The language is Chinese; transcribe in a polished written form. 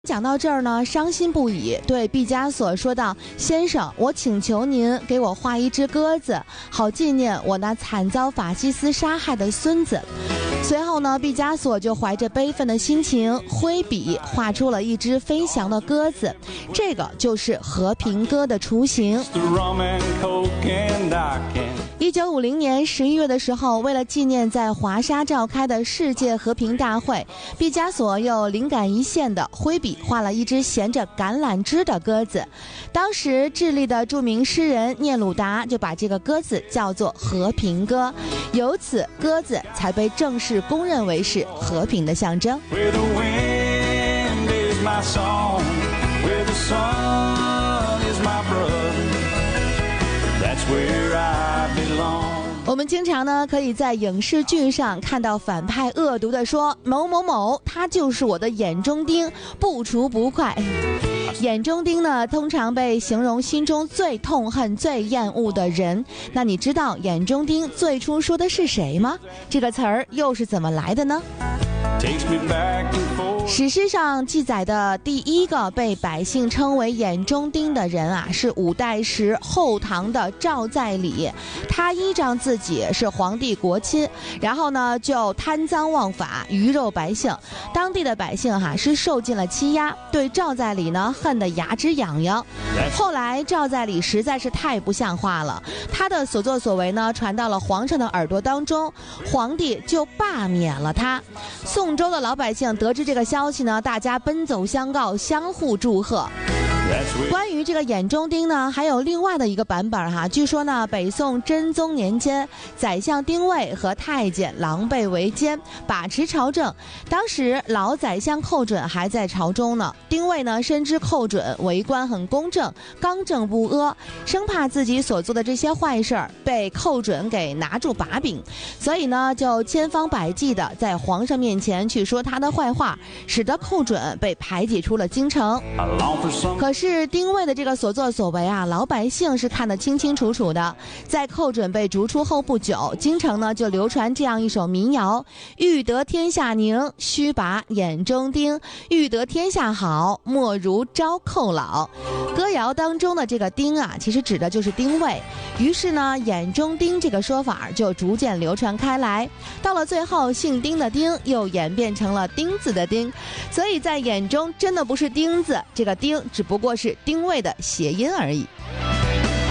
讲到这儿呢，伤心不已，对毕加索说道：“先生，我请求您给我画一只鸽子，好纪念我那惨遭法西斯杀害的孙子。”随后呢，毕加索就怀着悲愤的心情，挥笔画出了一只飞翔的鸽子，这个就是和平鸽的雏形。1950年11月的时候，为了纪念在华沙召开的世界和平大会，毕加索又灵感一现的挥笔画了一只衔着橄榄枝的鸽子。当时智利的著名诗人聂鲁达就把这个鸽子叫做和平鸽，由此鸽子才被正式公认为是和平的象征。我们经常呢可以在影视剧上看到反派恶毒地说某某某他就是我的眼中钉，不除不快。眼中钉呢通常被形容心中最痛恨最厌恶的人。那你知道眼中钉最初说的是谁吗？这个词儿又是怎么来的呢？史诗上记载的第一个被百姓称为眼中钉的人啊，是五代时后唐的赵在礼。他依仗自己是皇帝国亲，然后呢就贪赃枉法，鱼肉百姓。当地的百姓是受尽了欺压，对赵在礼呢恨得牙齿痒痒。后来赵在礼实在是太不像话了，他的所作所为呢传到了皇上的耳朵当中，皇帝就罢免了他。宋州的老百姓得知这个消息呢，大家奔走相告，相互祝贺。关于这个眼中钉呢，还有另外的一个版本据说呢，北宋真宗年间，宰相丁谓和太监狼狈为奸，把持朝政。当时老宰相寇准还在朝中呢，丁谓呢深知寇准为官很公正，刚正不阿，生怕自己所做的这些坏事被寇准给拿住把柄，所以呢就千方百计的在皇上面前去说他的坏话，使得寇准被排挤出了京城。可是丁谓的这个所作所为老百姓是看得清清楚楚的。在寇准被逐出后不久，京城呢就流传这样一首民谣：欲得天下宁，须拔眼中钉；欲得天下好，莫如招寇老。歌谣当中的这个钉其实指的就是丁谓。于是呢，眼中钉这个说法就逐渐流传开来。到了最后，姓丁的丁又演变成了钉子的钉。所以在眼中真的不是钉子，这个钉只不过是丁谓的谐音而已。